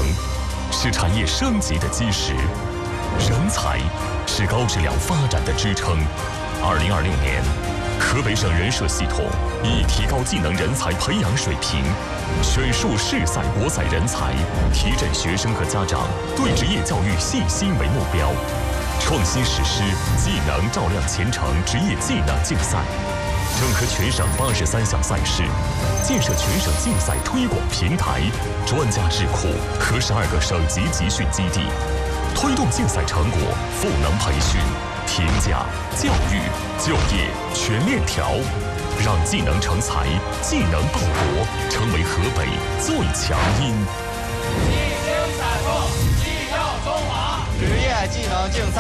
是产业升级的基石，人才是高质量发展的支撑。2026年，河北省人社系统以提高技能人才培养水平，选树适赛博赛人才，提振学生和家长对职业教育信心为目标，创新实施技能照亮前程职业技能竞赛，整合全省83项赛事，建设全省竞赛推广平台、专家智库和12个省级集训基地，推动竞赛成果赋能培训、评价、教育、就业全链条，让技能成才、技能报国成为河北最强音。 技精赛后，技耀中华，职业技能竞赛